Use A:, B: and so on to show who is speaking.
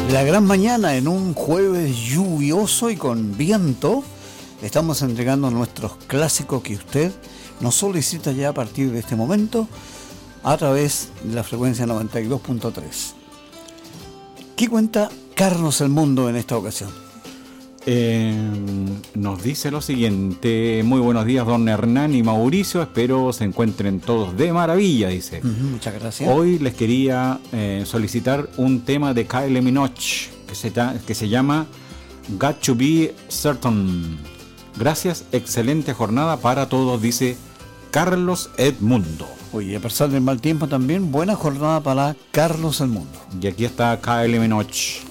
A: La gran mañana en un jueves lluvioso y con viento, estamos entregando nuestros clásicos que usted nos solicita ya a partir de este momento a través de la frecuencia 92.3. ¿Qué cuenta Carlos el Mundo en esta ocasión?
B: Nos dice lo siguiente: muy buenos días, don Hernán y Mauricio, espero se encuentren todos de maravilla, dice.
A: Muchas gracias.
B: Hoy les quería solicitar un tema de Kylie Minogue que se llama Got to Be Certain. Gracias, excelente jornada para todos, dice Carlos Edmundo.
A: Oye, a pesar del mal tiempo también, buena jornada para Carlos el Mundo.
B: Y aquí está Kylie Minogue.